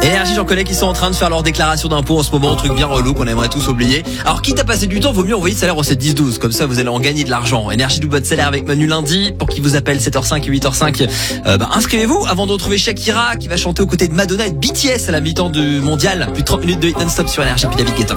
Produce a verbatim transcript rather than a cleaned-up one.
Énergie, j'en connais qui sont en train de faire leur déclaration d'impôt en ce moment, un truc bien relou qu'on aimerait tous oublier. Alors quitte à passer du temps, vaut mieux envoyer le salaire au sept dix douze, comme ça vous allez en gagner de l'argent. Énergie double votre salaire avec Manu lundi, pour qui vous appelle sept heures cinq et huit heures cinq. Euh, bah, inscrivez-vous avant de retrouver Shakira qui va chanter aux côtés de Madonna et de B T S à la mi-temps du mondial. Plus de trente minutes de hit non-stop sur Énergie, puis David Guetta.